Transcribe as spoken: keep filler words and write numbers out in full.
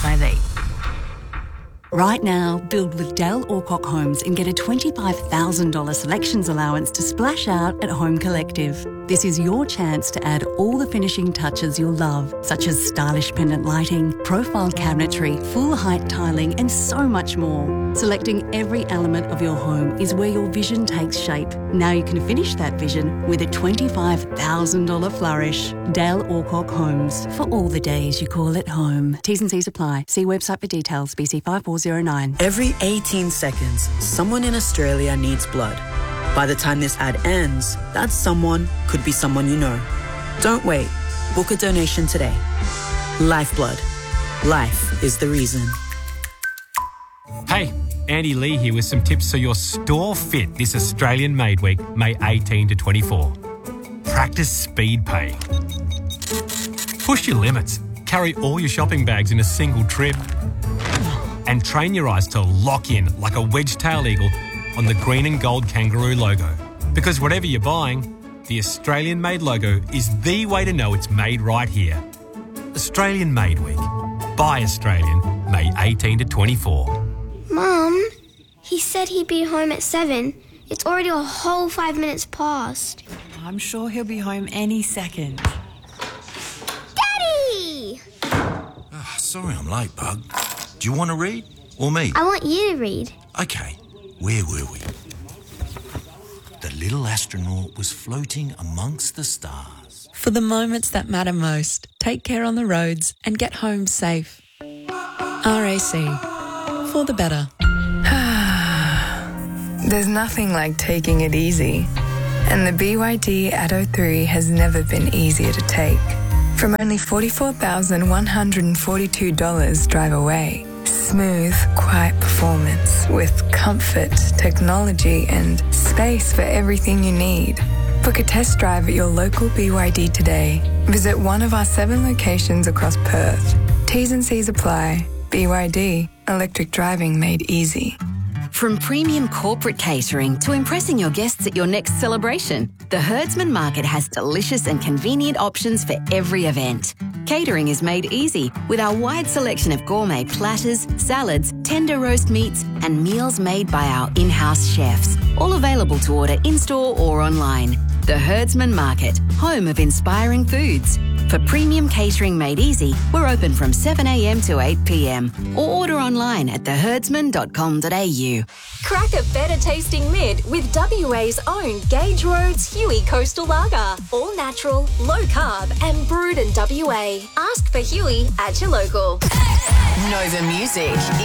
five eight. Right now, build with Dale Orcock Homes and get a twenty-five thousand dollars selections allowance to splash out at Home Collective. This is your chance to add all the finishing touches you'll love, such as stylish pendant lighting, profile cabinetry, full-height tiling, and so much more. Selecting every element of your home is where your vision takes shape. Now you can finish that vision with a twenty-five thousand dollars flourish. Dale Orcock Homes, for all the days you call it home. T's and C's apply. See website for details, B C five four zero nine. Every eighteen seconds, someone in Australia needs blood. By the time this ad ends, that someone could be someone you know. Don't wait. Book a donation today. Lifeblood. Life is the reason. Hey, Andy Lee here with some tips so your store fit this Australian Made Week, May eighteenth to twenty-four. Practice speed pay. Push your limits. Carry all your shopping bags in a single trip. And train your eyes to lock in like a wedge-tailed eagle on the green and gold kangaroo logo. Because whatever you're buying, the Australian Made logo is the way to know it's made right here. Australian Made Week. Buy Australian, May eighteenth to twenty-four. Mum, he said he'd be home at seven. It's already a whole five minutes past. I'm sure he'll be home any second. Daddy! Oh, sorry I'm late, Bug. Do you want to read? Or me? I want you to read. Okay, where were we? The little astronaut was floating amongst the stars. For the moments that matter most, take care on the roads and get home safe. R A C. For the better. There's nothing like taking it easy. And the B Y D Atto three has never been easier to take. From only forty-four thousand one hundred forty-two dollars drive away. Smooth, quiet performance with comfort, technology, and space for everything you need. Book a test drive at your local B Y D today. Visit one of our seven locations across Perth. T's and C's apply. B Y D, electric driving made easy. From premium corporate catering to impressing your guests at your next celebration, the Herdsman Market has delicious and convenient options for every event. Catering is made easy with our wide selection of gourmet platters, salads, tender roast meats, and meals made by our in-house chefs, all available to order in-store or online. The Herdsman Market, home of inspiring foods. For premium catering made easy, we're open from seven a m to eight p m or order online at the herdsman dot com dot a u. Crack a better tasting mid with W A's own Gage Road's Huey Coastal Lager. All natural, low carb and brewed in W A. Ask for Huey at your local. Nova Music